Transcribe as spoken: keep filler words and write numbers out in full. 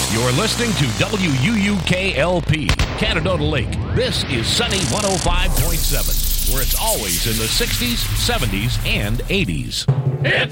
You're listening to W U U K L P, Canadota Lake. This is Sunny one oh five point seven, where it's always in the sixties, seventies, and eighties. It's